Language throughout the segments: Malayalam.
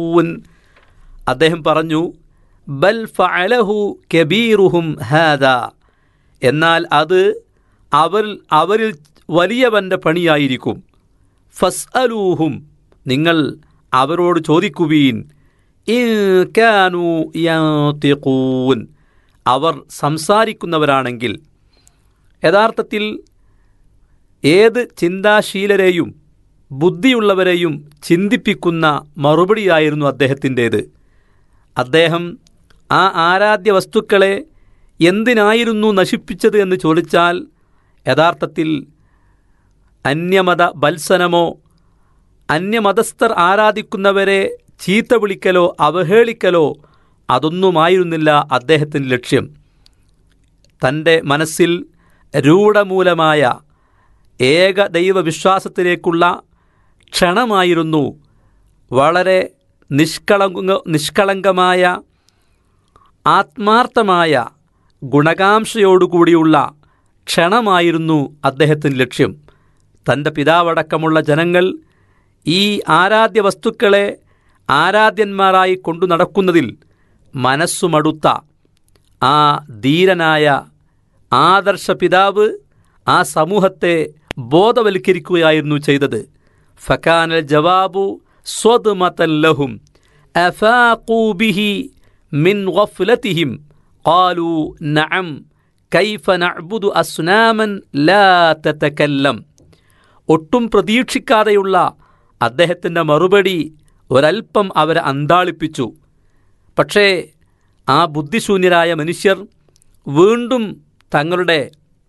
യൻതിഖൂൻ. അദ്ദേഹം പറഞ്ഞു, ബൽ ഫഅലഹു കബീറുഹും ഹാദാ, എന്നാൽ അത് അവരിൽ വലിയവൻ്റെ പണിയായിരിക്കും. ഫസ്അലൂഹും, നിങ്ങൾ അവരോട് ചോദിക്കുവീൻ, ഇൻ കാനൂ യൻതിഖൂൻ, അവർ സംസാരിക്കുന്നവരാണെങ്കിൽ. യഥാർത്ഥത്തിൽ ഏത് ചിന്താശീലരെയും ബുദ്ധിയുള്ളവരെയും ചിന്തിപ്പിക്കുന്ന മറുപടിയായിരുന്നു അദ്ദേഹത്തിൻ്റേത്. അദ്ദേഹം ആ ആരാധ്യ വസ്തുക്കളെ എന്തിനായിരുന്നു നശിപ്പിച്ചത് എന്ന് ചോദിച്ചാൽ യഥാർത്ഥത്തിൽ അന്യമത ബത്സനമോ അന്യമതസ്ഥർ ആരാധിക്കുന്നവരെ ചീത്ത വിളിക്കലോ അവഹേളിക്കലോ അതൊന്നുമായിരുന്നില്ല അദ്ദേഹത്തിൻ്റെ ലക്ഷ്യം. തൻ്റെ മനസ്സിൽ രൂഢമൂലമായ ഏക ദൈവവിശ്വാസത്തിലേക്കുള്ള ക്ഷണമായിരുന്നു, വളരെ നിഷ്കളങ്കമായ ആത്മാർത്ഥമായ ഗുണകാംക്ഷയോടുകൂടിയുള്ള ക്ഷണമായിരുന്നു അദ്ദേഹത്തിൻ്റെ ലക്ഷ്യം. തൻ്റെ പിതാവടക്കമുള്ള ജനങ്ങൾ ഈ ആരാധ്യ വസ്തുക്കളെ ആരാധ്യന്മാരായി കൊണ്ടു നടക്കുന്നതിൽ മനസ്സുമടുത്ത ആ ധീരനായ ആദർശ പിതാവ് ആ സമൂഹത്തെ ബോധവൽക്കരിക്കുകയായിരുന്നു ചെയ്തത്. ഫകാനൽ ജവാബു സ്വദ്മതൻ ലഹും അഫാഖൂ ബിഹി മിൻ ഗഫ്ലതിഹിം ഖാലൂ നഅം കൈഫ നഅ്ബുദു അസ്നാമൻ ലാ തതകല്ലം. ഒട്ടും പ്രതീക്ഷിക്കാതെയുള്ള അദ്ദേഹത്തിൻ്റെ മറുപടി ഒരൽപ്പം അവരെ അന്താളിപ്പിച്ചു. പക്ഷേ ആ ബുദ്ധിശൂന്യരായ മനുഷ്യർ വീണ്ടും തങ്ങളുടെ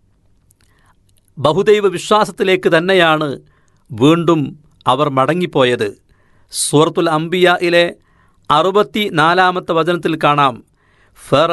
ബഹുദൈവ വിശ്വാസത്തിലേക്ക് തന്നെയാണ് വീണ്ടും അവർ മടങ്ങിപ്പോയത്. സൂറത്തുൽ അംബിയായിലെ 64-ാമത്തെ വചനത്തിൽ കാണാം,